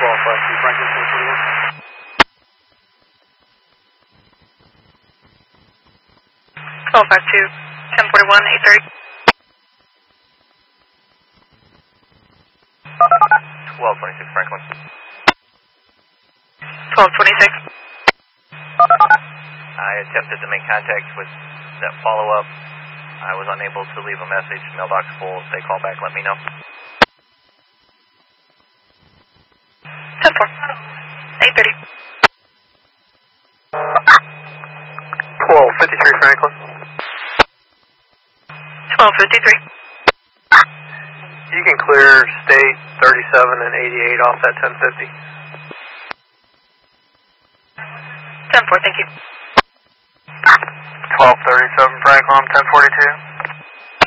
1252 Franklin 1041. 1252, 1041, 830. 1226 Franklin. 1226. I attempted to make contact with that follow-up. I was unable to leave a message. Mailbox full. If they call back, let me know. 10-4. 830. 1253 Franklin. 1253. You can clear state 37 and 88 off that 1050. 10-4, thank you. 1237 Franklin, 1042.